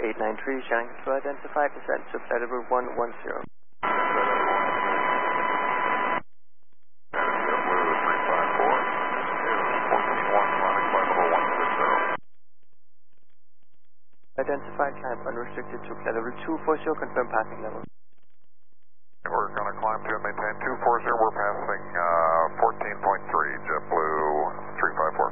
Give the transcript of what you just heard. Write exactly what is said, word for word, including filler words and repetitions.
eight nine three, Shanghai Control identified, descent to flight level one one zero. Identified, climb unrestricted to flight level two four zero, confirm passing level. We're going to climb to and maintain two four zero, we're passing uh, fourteen point three, JetBlue three five four.